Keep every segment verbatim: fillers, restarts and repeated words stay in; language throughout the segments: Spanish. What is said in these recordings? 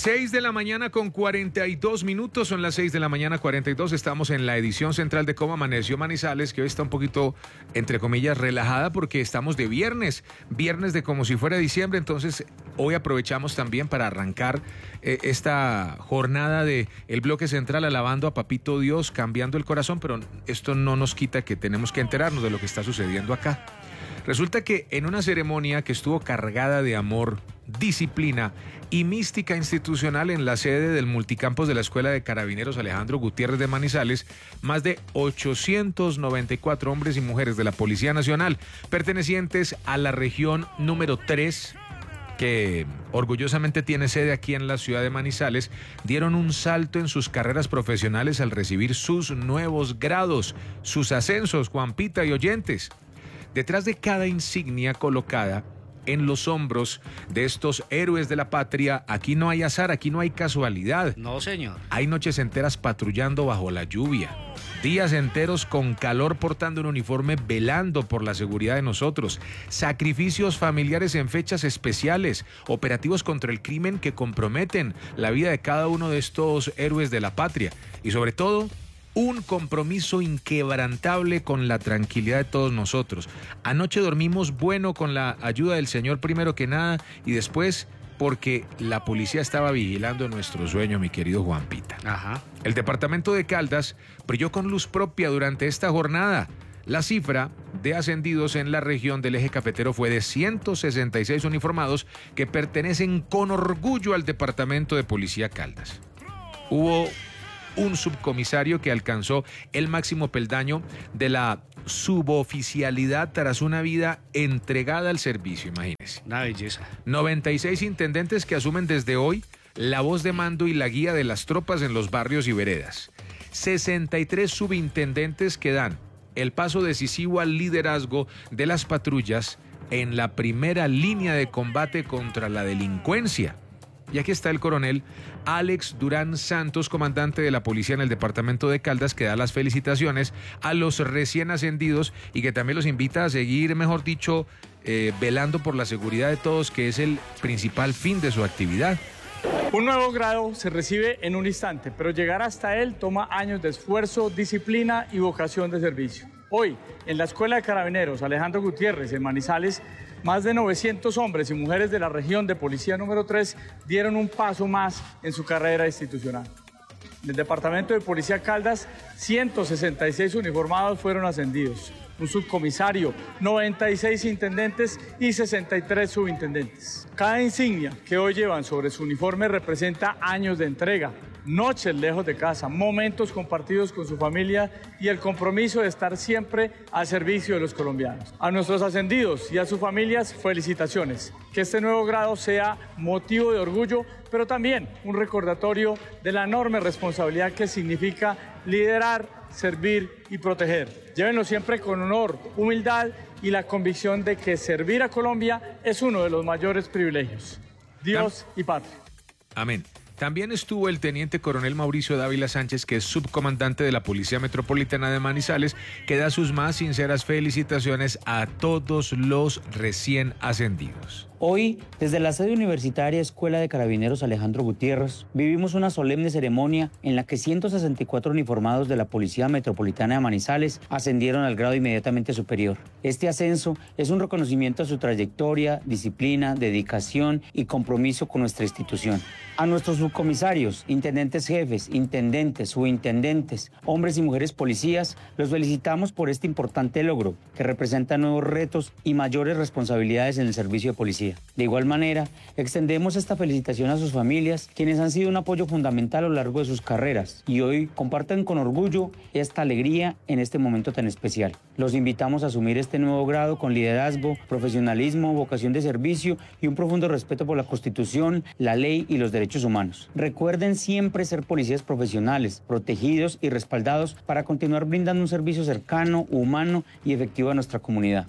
seis de la mañana con cuarenta y dos minutos, son las seis de la mañana cuarenta y dos, estamos en la edición central de Cómo Amaneció Manizales, que hoy está un poquito, entre comillas, relajada porque estamos de viernes, viernes de como si fuera diciembre, entonces hoy aprovechamos también para arrancar eh, esta jornada de el bloque central alabando a Papito Dios, cambiando el corazón, pero esto no nos quita que tenemos que enterarnos de lo que está sucediendo acá. Resulta que en una ceremonia que estuvo cargada de amor, disciplina y mística institucional en la sede del multicampus de la Escuela de Carabineros Alejandro Gutiérrez de Manizales, más de ochocientos noventa y cuatro hombres y mujeres de la Policía Nacional, pertenecientes a la región número tres, que orgullosamente tiene sede aquí en la ciudad de Manizales, dieron un salto en sus carreras profesionales al recibir sus nuevos grados, sus ascensos, Juanpita y oyentes. Detrás de cada insignia colocada en los hombros de estos héroes de la patria, aquí no hay azar, aquí no hay casualidad. No, señor. Hay noches enteras patrullando bajo la lluvia, días enteros con calor portando un uniforme velando por la seguridad de nosotros, sacrificios familiares en fechas especiales, operativos contra el crimen que comprometen la vida de cada uno de estos héroes de la patria y sobre todo un compromiso inquebrantable con la tranquilidad de todos nosotros. Anoche dormimos bueno con la ayuda del Señor primero que nada y después porque la policía estaba vigilando nuestro sueño, mi querido Juanpita. Ajá. El departamento de Caldas brilló con luz propia durante esta jornada. La cifra de ascendidos en la región del eje cafetero fue de ciento sesenta y seis uniformados que pertenecen con orgullo al departamento de Policía Caldas. Hubo un subcomisario que alcanzó el máximo peldaño de la suboficialidad tras una vida entregada al servicio, imagínense. Una belleza. noventa y seis intendentes que asumen desde hoy la voz de mando y la guía de las tropas en los barrios y veredas. sesenta y tres subintendentes que dan el paso decisivo al liderazgo de las patrullas en la primera línea de combate contra la delincuencia. Y aquí está el coronel Alex Durán Santos, comandante de la policía en el departamento de Caldas, que da las felicitaciones a los recién ascendidos y que también los invita a seguir, mejor dicho, eh, velando por la seguridad de todos, que es el principal fin de su actividad. Un nuevo grado se recibe en un instante, pero llegar hasta él toma años de esfuerzo, disciplina y vocación de servicio. Hoy, en la Escuela de Carabineros Alejandro Gutiérrez, en Manizales, más de novecientos hombres y mujeres de la región de Policía número tres dieron un paso más en su carrera institucional. En el departamento de Policía Caldas, ciento sesenta y seis uniformados fueron ascendidos, un subcomisario, noventa y seis intendentes y sesenta y tres subintendentes. Cada insignia que hoy llevan sobre su uniforme representa años de entrega, noches lejos de casa, momentos compartidos con su familia y el compromiso de estar siempre al servicio de los colombianos. A nuestros ascendidos y a sus familias, felicitaciones. Que este nuevo grado sea motivo de orgullo, pero también un recordatorio de la enorme responsabilidad que significa liderar, servir y proteger. Llévenlo siempre con honor, humildad y la convicción de que servir a Colombia es uno de los mayores privilegios. Dios y patria. Amén. También estuvo el teniente coronel Mauricio Dávila Sánchez, que es subcomandante de la Policía Metropolitana de Manizales, que da sus más sinceras felicitaciones a todos los recién ascendidos. Hoy, desde la sede universitaria Escuela de Carabineros Alejandro Gutiérrez, vivimos una solemne ceremonia en la que ciento sesenta y cuatro uniformados de la Policía Metropolitana de Manizales ascendieron al grado inmediatamente superior. Este ascenso es un reconocimiento a su trayectoria, disciplina, dedicación y compromiso con nuestra institución. A nuestros subcomisarios, intendentes jefes, intendentes, subintendentes, hombres y mujeres policías, los felicitamos por este importante logro que representa nuevos retos y mayores responsabilidades en el servicio de policía. De igual manera, extendemos esta felicitación a sus familias, quienes han sido un apoyo fundamental a lo largo de sus carreras y hoy comparten con orgullo esta alegría en este momento tan especial. Los invitamos a asumir este nuevo grado con liderazgo, profesionalismo, vocación de servicio y un profundo respeto por la Constitución, la ley y los derechos humanos. Recuerden siempre ser policías profesionales, protegidos y respaldados para continuar brindando un servicio cercano, humano y efectivo a nuestra comunidad.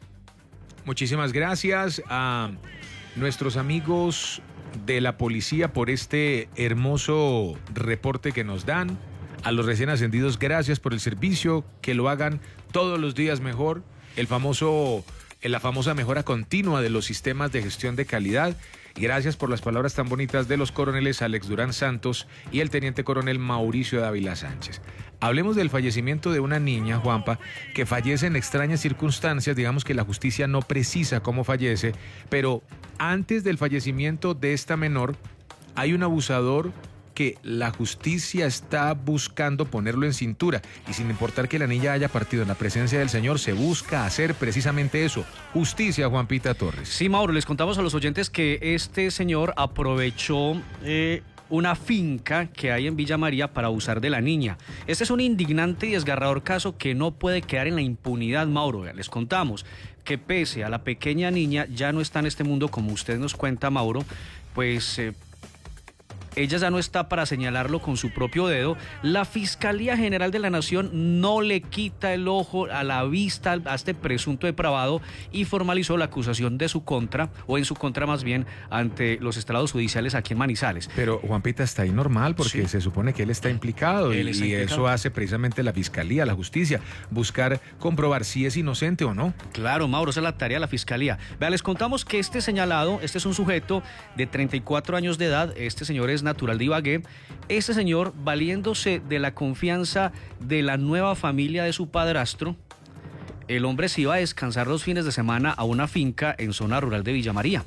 Muchísimas gracias a nuestros amigos de la policía por este hermoso reporte que nos dan. A los recién ascendidos, gracias por el servicio, que lo hagan todos los días mejor. El famoso, la famosa mejora continua de los sistemas de gestión de calidad. Gracias por las palabras tan bonitas de los coroneles Alex Durán Santos y el teniente coronel Mauricio Dávila Sánchez. Hablemos del fallecimiento de una niña, Juanpa, que fallece en extrañas circunstancias. Digamos que la justicia no precisa cómo fallece, pero antes del fallecimiento de esta menor hay un abusador que la justicia está buscando ponerlo en cintura, y sin importar que la niña haya partido en la presencia del Señor, se busca hacer precisamente eso, justicia, Juanpita Torres. Sí, Mauro, les contamos a los oyentes que este señor aprovechó eh, una finca que hay en Villa María para abusar de la niña. Este es un indignante y desgarrador caso que no puede quedar en la impunidad, Mauro. Les contamos que pese a la pequeña niña ya no está en este mundo, como usted nos cuenta, Mauro, pues... Eh, ella ya no está para señalarlo con su propio dedo. La Fiscalía General de la Nación no le quita el ojo a la vista a este presunto depravado y formalizó la acusación de su contra, o en su contra más bien, ante los estrados judiciales aquí en Manizales. Pero Juanpita, está ahí normal porque Sí. se supone que él está implicado Él y, está y implicado. eso hace precisamente la Fiscalía, la justicia, buscar comprobar si es inocente o no. Claro, Mauro, esa es la tarea de la Fiscalía. Vea, les contamos que este señalado, este es un sujeto de treinta y cuatro años de edad, este señor es natural de Ibagué. Este señor, valiéndose de la confianza de la nueva familia de su padrastro, el hombre se iba a descansar los fines de semana a una finca en zona rural de Villa María.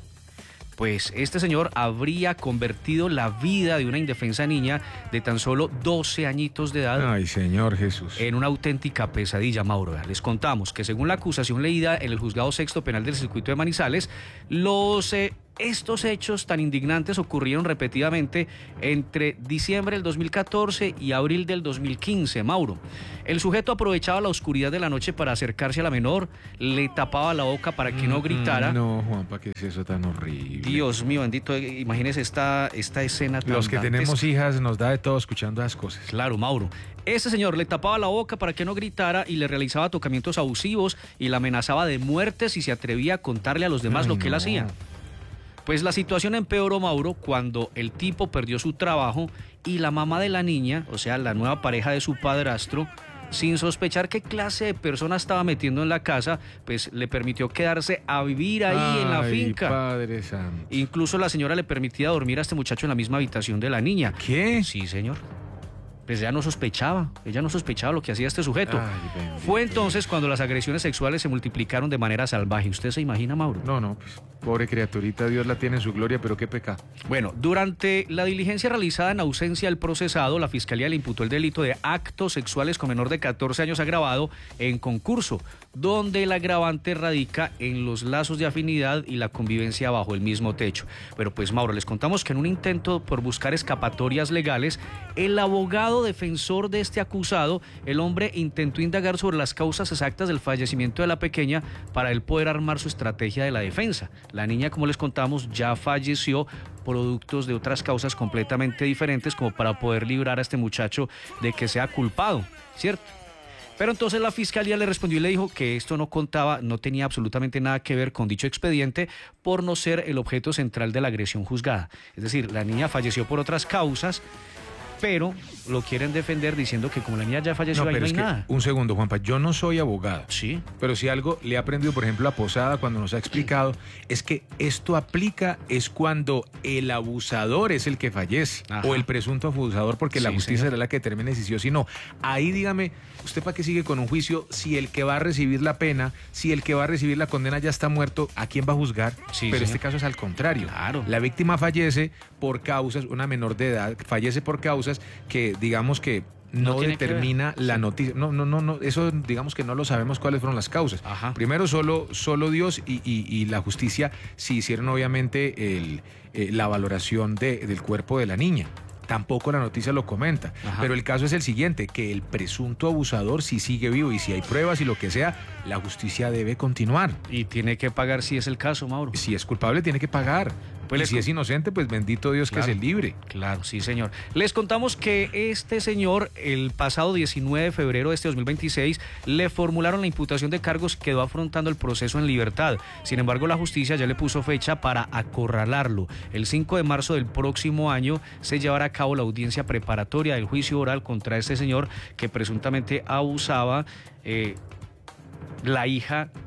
Pues este señor habría convertido la vida de una indefensa niña de tan solo doce añitos de edad Ay, Señor Jesús. en una auténtica pesadilla, Mauro. Les contamos que según la acusación leída en el Juzgado Sexto Penal del Circuito de Manizales, los... Eh, Estos hechos tan indignantes ocurrieron repetidamente entre diciembre del dos mil catorce y abril del dos mil quince, Mauro. El sujeto aprovechaba la oscuridad de la noche para acercarse a la menor, le tapaba la boca para que no gritara. Mm, No, Juanpa, ¿qué es eso tan horrible? Dios mío, bendito, imagínese esta, esta escena tan Los que dantesca. tenemos hijas nos da de todo escuchando esas cosas. Claro, Mauro. Este señor le tapaba la boca para que no gritara y le realizaba tocamientos abusivos y la amenazaba de muerte si se atrevía a contarle a los demás Ay, lo que él no. hacía. Pues la situación empeoró, Mauro, cuando el tipo perdió su trabajo y la mamá de la niña, o sea, la nueva pareja de su padrastro, sin sospechar qué clase de persona estaba metiendo en la casa, pues le permitió quedarse a vivir ahí Ay, en la finca. Padre Santo. Incluso la señora le permitía dormir a este muchacho en la misma habitación de la niña. ¿Qué? Sí, señor. Pues ella no sospechaba, ella no sospechaba lo que hacía este sujeto. Ay, bendito Fue entonces cuando las agresiones sexuales se multiplicaron de manera salvaje. ¿Usted se imagina, Mauro? No, no, pues pobre criaturita, Dios la tiene en su gloria, pero qué pecado. Bueno, durante la diligencia realizada en ausencia del procesado, la Fiscalía le imputó el delito de actos sexuales con menor de catorce años agravado en concurso, donde el agravante radica en los lazos de afinidad y la convivencia bajo el mismo techo. Pero pues, Mauro, les contamos que en un intento por buscar escapatorias legales, el abogado defensor de este acusado, el hombre intentó indagar sobre las causas exactas del fallecimiento de la pequeña para él poder armar su estrategia de la defensa. La niña, como les contamos, ya falleció productos de otras causas completamente diferentes como para poder librar a este muchacho de que sea culpado, ¿cierto? Pero entonces la Fiscalía le respondió y le dijo que esto no contaba, no tenía absolutamente nada que ver con dicho expediente por no ser el objeto central de la agresión juzgada. Es decir, la niña falleció por otras causas, pero lo quieren defender diciendo que como la niña ya falleció, No, ahí pero no hay es que, nada. un segundo, Juanpa, yo no soy abogado. Sí. Pero si algo le ha aprendido, por ejemplo, a Posada cuando nos ha explicado, es que esto aplica es cuando el abusador es el que fallece, Ajá. o el presunto abusador, porque la Sí, justicia señor. será la que determine si sí o si no. Ahí dígame, ¿usted para qué sigue con un juicio si el que va a recibir la pena, si el que va a recibir la condena ya está muerto, ¿a quién va a juzgar? Sí, Pero señor. este caso es al contrario. Claro. La víctima fallece por causas, una menor de edad, fallece por causas que digamos que No no, tiene que determina ver. la Sí. noticia. No, no, no, no, eso digamos que no lo sabemos cuáles fueron las causas. Ajá. Primero solo, solo Dios y, y- y la justicia si hicieron obviamente el, eh, la valoración de- del cuerpo de la niña. Tampoco la noticia lo comenta. Ajá. Pero el caso es el siguiente, que el presunto abusador si sigue vivo y si hay pruebas y lo que sea, la justicia debe continuar. Y tiene que pagar si es el caso, Mauro. Si es culpable tiene que pagar. Pues y les si co- es inocente, pues bendito Dios Claro. que se libre. Claro, sí, señor. Les contamos que este señor, el pasado diecinueve de febrero de este dos mil veintiséis, le formularon la imputación de cargos, quedó afrontando el proceso en libertad. Sin embargo, la justicia ya le puso fecha para acorralarlo. El cinco de marzo del próximo año se llevará a cabo la audiencia preparatoria del juicio oral contra este señor que presuntamente abusaba eh, la hija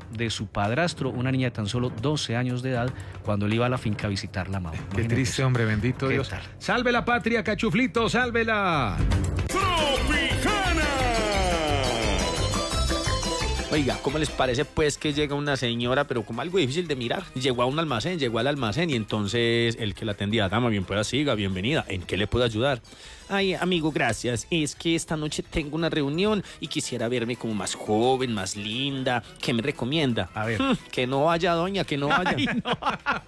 de su padrastro, una niña de tan solo doce años de edad, cuando él iba a la finca a visitar la mamá. Qué triste, hombre, bendito Dios. Tal? ¡Salve la patria, Cachuflito, sálvela! ¡Tropicana! Oiga, ¿cómo les parece pues que llega una señora, pero como algo difícil de mirar? Llegó a un almacén, llegó al almacén y entonces el que la atendía, dama, bien pueda, siga, bienvenida, ¿en qué le puedo ayudar? Ay, amigo, gracias, es que esta noche tengo una reunión y quisiera verme como más joven, más linda, ¿qué me recomienda? A ver. Hmm, que no vaya, doña, que no vaya. Ay, no.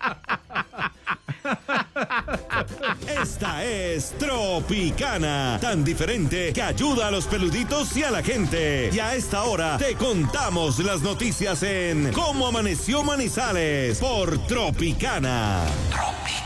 Esta es Tropicana, tan diferente que ayuda a los peluditos y a la gente. Y a esta hora te contamos las noticias en Cómo Amaneció Manizales por Tropicana. Tropicana.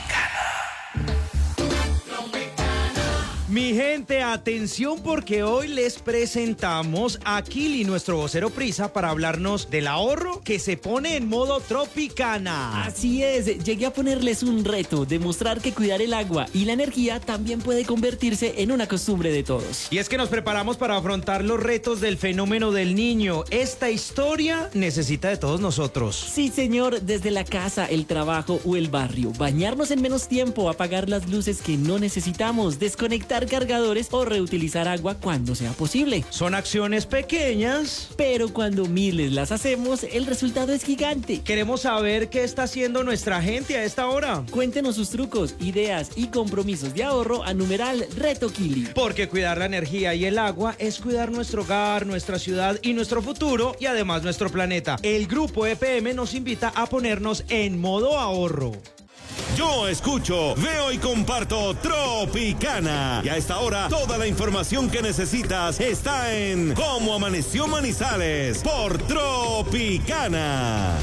Mi gente, atención porque hoy les presentamos a Kili, nuestro vocero prisa, para hablarnos del ahorro que se pone en modo Tropicana. Así es, llegué a ponerles un reto, demostrar que cuidar el agua y la energía también puede convertirse en una costumbre de todos. Y es que nos preparamos para afrontar los retos del fenómeno del niño. Esta historia necesita de todos nosotros. Sí, señor, desde la casa, el trabajo o el barrio, bañarnos en menos tiempo, apagar las luces que no necesitamos, desconectar cargadores o reutilizar agua cuando sea posible. Son acciones pequeñas, pero cuando miles las hacemos, el resultado es gigante. Queremos saber qué está haciendo nuestra gente a esta hora. Cuéntenos sus trucos, ideas y compromisos de ahorro a numeral Reto Kili. Porque cuidar la energía y el agua es cuidar nuestro hogar, nuestra ciudad y nuestro futuro, y además nuestro planeta. El Grupo E P M nos invita a ponernos en modo ahorro. Yo escucho, veo y comparto Tropicana. Y a esta hora, toda la información que necesitas está en Cómo Amaneció Manizales por Tropicana.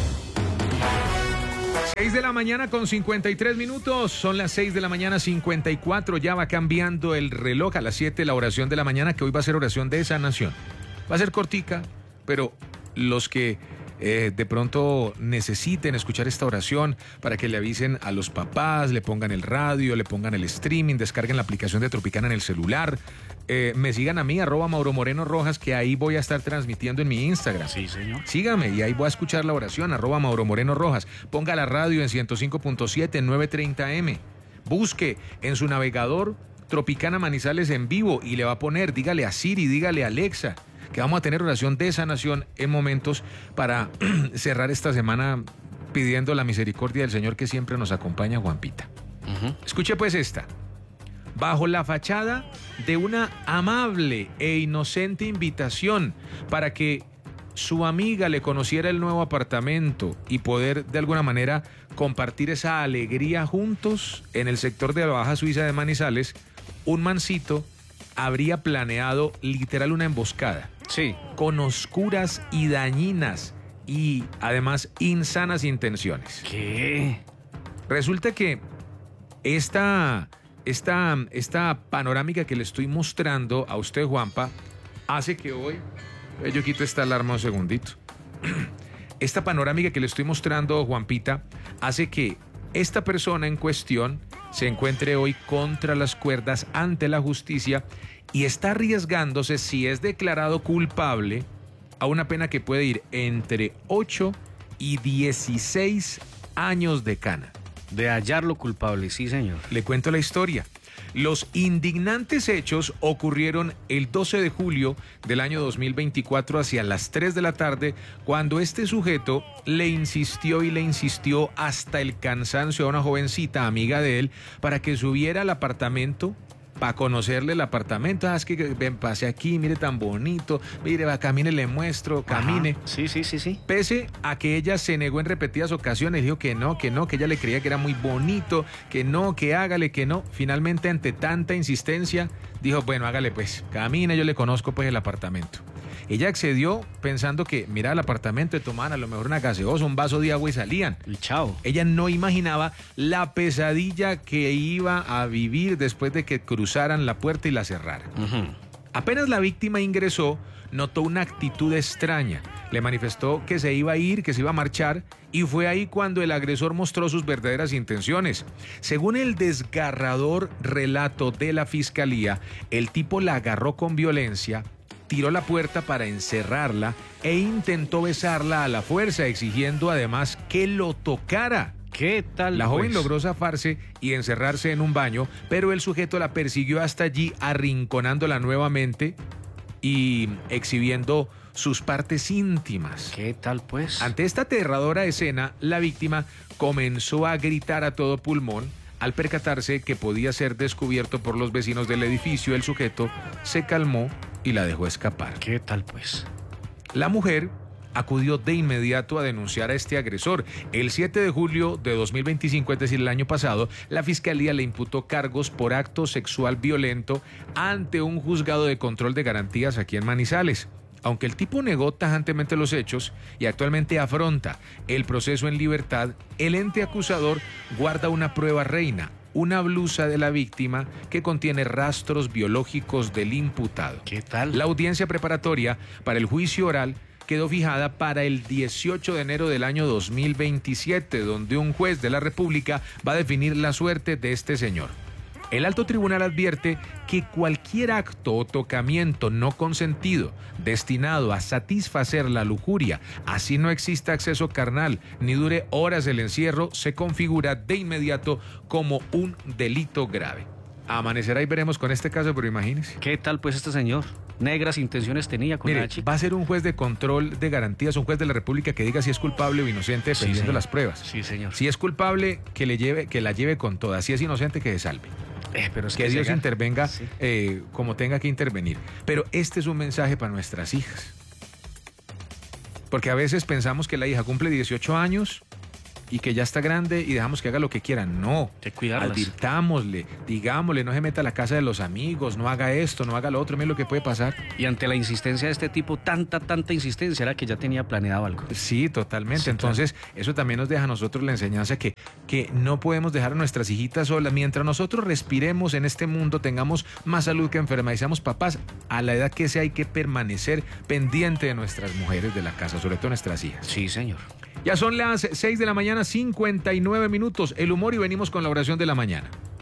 seis de la mañana con cincuenta y tres minutos, son las seis de la mañana cincuenta y cuatro, ya va cambiando el reloj. A las siete la oración de la mañana, que hoy va a ser oración de sanación. Va a ser cortica, pero los que eh, de pronto necesiten escuchar esta oración, para que le avisen a los papás, le pongan el radio, le pongan el streaming, descarguen la aplicación de Tropicana en el celular, eh, me sigan a mí, arroba Mauro Moreno Rojas, que ahí voy a estar transmitiendo en mi Instagram. Sí, señor. Sígame y ahí voy a escuchar la oración, arroba Mauro Moreno Rojas. Ponga la radio en ciento cinco punto siete, novecientos treinta eme. Busque en su navegador Tropicana Manizales en vivo y le va a poner, dígale a Siri, dígale a Alexa, que vamos a tener oración de sanación en momentos para cerrar esta semana pidiendo la misericordia del Señor que siempre nos acompaña, Juanpita. Uh-huh. Escuche pues esta. Bajo la fachada de una amable e inocente invitación para que su amiga le conociera el nuevo apartamento y poder de alguna manera compartir esa alegría juntos en el sector de la Baja Suiza de Manizales, un mancito habría planeado literal una emboscada. Sí. Con oscuras y dañinas y además insanas intenciones. ¿Qué? Resulta que esta, esta, esta panorámica que le estoy mostrando a usted, Juanpa, hace que hoy... Yo quito esta alarma un segundito. Esta panorámica que le estoy mostrando, Juanpita, hace que esta persona en cuestión se encuentre hoy contra las cuerdas ante la justicia y está arriesgándose, si es declarado culpable, a una pena que puede ir entre ocho y dieciséis años de cana. De hallarlo culpable, sí, señor. Le cuento la historia. Los indignantes hechos ocurrieron el doce de julio del año dos mil veinticuatro hacia las tres de la tarde, cuando este sujeto le insistió y le insistió hasta el cansancio a una jovencita amiga de él para que subiera al apartamento para conocerle el apartamento. Ah, es que ven, pase aquí, mire tan bonito, mire, va, camine, le muestro, camine. Ajá. Sí, sí, sí, sí. Pese a que ella se negó en repetidas ocasiones, dijo que no, que no, que ella le creía que era muy bonito, que no, que hágale, que no. Finalmente, ante tanta insistencia, dijo, bueno, hágale pues, camine, yo le conozco pues el apartamento. Ella accedió pensando que, mira, el apartamento, tomaban a lo mejor una gaseosa, un vaso de agua y salían. Y chao. Ella no imaginaba la pesadilla que iba a vivir después de que cruzaran la puerta y la cerraran. Uh-huh. Apenas la víctima ingresó, notó una actitud extraña. Le manifestó que se iba a ir, que se iba a marchar, y fue ahí cuando el agresor mostró sus verdaderas intenciones. Según el desgarrador relato de la fiscalía, el tipo la agarró con violencia, tiró la puerta para encerrarla e intentó besarla a la fuerza, exigiendo además que lo tocara. ¿Qué tal? La joven pues? logró zafarse y encerrarse en un baño, pero el sujeto la persiguió hasta allí, arrinconándola nuevamente y exhibiendo sus partes íntimas. ¿Qué tal, pues? Ante esta aterradora escena, la víctima comenzó a gritar a todo pulmón. Al percatarse que podía ser descubierto por los vecinos del edificio, el sujeto se calmó y la dejó escapar. ¿Qué tal, pues? La mujer acudió de inmediato a denunciar a este agresor. El siete de julio de dos mil veinticinco, es decir, el año pasado, la fiscalía le imputó cargos por acto sexual violento ante un juzgado de control de garantías aquí en Manizales. Aunque el tipo negó tajantemente los hechos y actualmente afronta el proceso en libertad, el ente acusador guarda una prueba reina, una blusa de la víctima que contiene rastros biológicos del imputado. ¿Qué tal? La audiencia preparatoria para el juicio oral quedó fijada para el dieciocho de enero del año dos mil veintisiete, donde un juez de la República va a definir la suerte de este señor. El alto tribunal advierte que cualquier acto o tocamiento no consentido destinado a satisfacer la lujuria, así no exista acceso carnal ni dure horas el encierro, se configura de inmediato como un delito grave. Amanecerá y veremos con este caso, pero imagínese. ¿Qué tal, pues, este señor? Negras intenciones tenía con Mire, la chica. va a ser un juez de control de garantías, un juez de la República que diga si es culpable o inocente dependiendo de las pruebas. Sí, señor. Si es culpable, que le lleve, que la lleve con todas. Si es inocente, que se salve. Eh, pero es que, que Dios llegar- intervenga Sí. eh, como tenga que intervenir. Pero este es un mensaje para nuestras hijas. Porque a veces pensamos que la hija cumple dieciocho años y que ya está grande y dejamos que haga lo que quiera. No, Hay que cuidarlas. advirtámosle, digámosle, no se meta a la casa de los amigos, no haga esto, no haga lo otro, mire lo que puede pasar. Y ante la insistencia de este tipo, tanta, tanta insistencia, era que ya tenía planeado algo. Sí, totalmente. Sí, Entonces, eso también nos deja a nosotros la enseñanza que, que no podemos dejar a nuestras hijitas solas. Mientras nosotros respiremos en este mundo, tengamos más salud que enfermedad y seamos papás, a la edad que sea hay que permanecer pendiente de nuestras mujeres de la casa, sobre todo nuestras hijas. Sí, señor. Ya son las seis de la mañana, cincuenta y nueve minutos. El humor y venimos con la oración de la mañana.